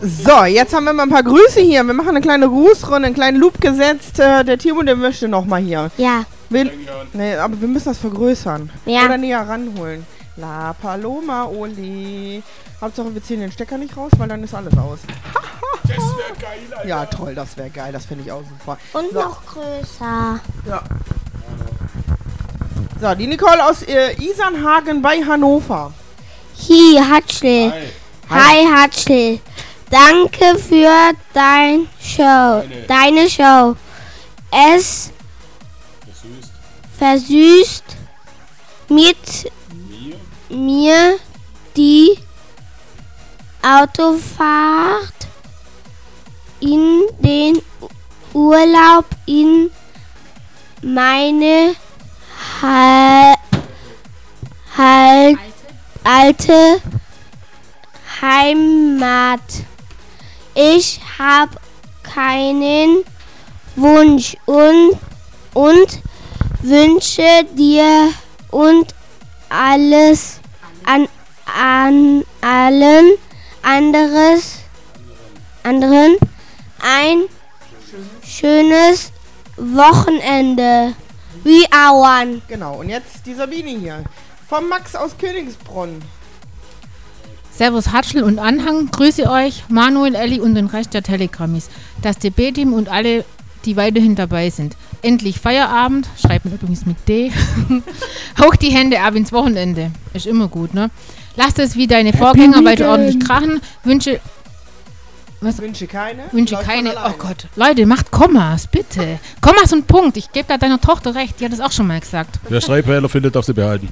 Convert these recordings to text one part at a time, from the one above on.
So, jetzt haben wir mal ein paar Grüße hier. Wir machen eine kleine Grußrunde, einen kleinen Loop gesetzt. Der Timo, der möchte nochmal hier. Ja. Nee, aber wir müssen das vergrößern. Ja. Oder näher ranholen. La Paloma, Oli. Hauptsache, wir ziehen den Stecker nicht raus, weil dann ist alles aus. Das wäre geil, Alter. Ja, toll, das wäre geil. Das finde ich auch super. Und so. noch größer. Ja. So, die Nicole aus Isernhagen bei Hannover. Hi, Hatschel. Hi. Hi, Hatschel. Danke für deine Show. Es versüßt mit mir die Autofahrt in den Urlaub in meine alte Heimat. Ich habe keinen Wunsch und wünsche dir und alles an allen anderen ein schönes Wochenende. We are one. Genau, und jetzt die Sabine hier. Vom Max aus Königsbrunn. Servus Hatschel und Anhang, grüße euch, Manuel, Elli und den Rest der Telegrammis, das DB-Team und alle, die weiterhin dabei sind. Endlich Feierabend, schreibt man übrigens mit D. Hoch die Hände ab ins Wochenende, ist immer gut, ne? Lasst es wie deine Vorgänger weiter ordentlich krachen, Wünsche keine. Oh Gott, Leute, macht Kommas, bitte. Kommas und Punkt, ich gebe da deiner Tochter recht, die hat das auch schon mal gesagt. Wer Schreibfehler findet, darf sie behalten.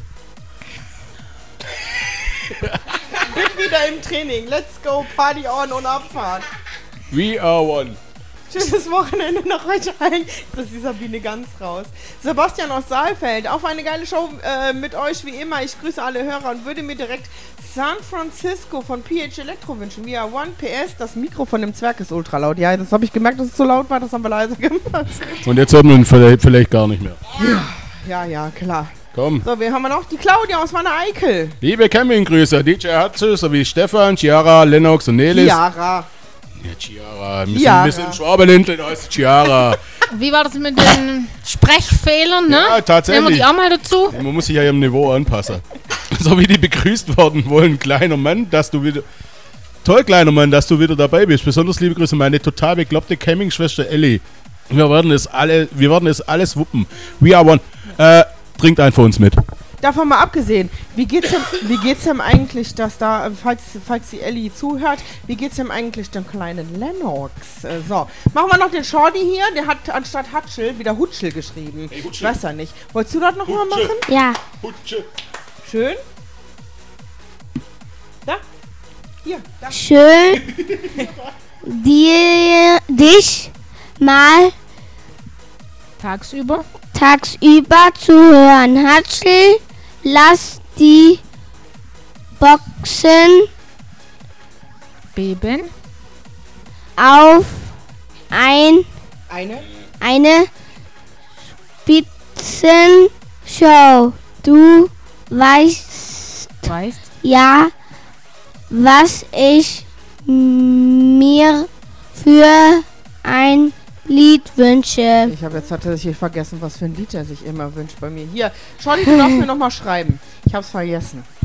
Bin wieder im Training. Let's go, Party on und Abfahrt. We are one. Schönes Wochenende nach euch allen. Das ist die Sabine ganz raus. Sebastian aus Saalfeld. Auf eine geile Show mit euch wie immer. Ich grüße alle Hörer und würde mir direkt San Francisco von PH Electro wünschen. We are one. PS, das Mikro von dem Zwerg ist ultra laut. Ja, das habe ich gemerkt, dass es zu laut war. Das haben wir leise gemacht. Und jetzt hört man vielleicht gar nicht mehr. Ja, klar. Komm. So, wir haben noch die Claudia aus Wanne Eickel. Liebe Campinggrüße, DJ Hatze sowie Stefan, Chiara, Lennox und Nelis. Chiara. Ja, Chiara. Wir sind Schwaberländler, da heißt Chiara. Wie war das mit den Sprechfehlern, ne? Ja, tatsächlich. Nehmen wir die auch mal dazu? Man muss sich ja ihrem Niveau anpassen. So wie die begrüßt worden wollen, kleiner Mann, dass du wieder... Toll, kleiner Mann, dass du wieder dabei bist. Besonders liebe Grüße, meine total bekloppte Campingschwester Elli. Wir werden es alles wuppen. We are one. Trinkt einen für uns mit. Davon mal abgesehen, wie geht's dem eigentlich, dass da, falls die Ellie zuhört, wie geht's dem eigentlich dem kleinen Lennox? So, machen wir noch den Shorty hier, der hat anstatt Hatschel wieder Hutschel geschrieben. Hey, Hutschel. Ich weiß ja nicht. Wolltest du das noch mal machen? Ja. Hutsche. Schön. Da. Hier, da. Schön, dich mal Tagsüber? tagsüber zu hören. Hatschel, lass die Boxen Beben? auf Eine? eine Spitzenshow. Du weißt ja, was ich mir für ein Lied wünsche. Ich habe jetzt tatsächlich vergessen, was für ein Lied er sich immer wünscht bei mir. Hier, Shorty, du darfst mir noch mal schreiben. Ich hab's vergessen.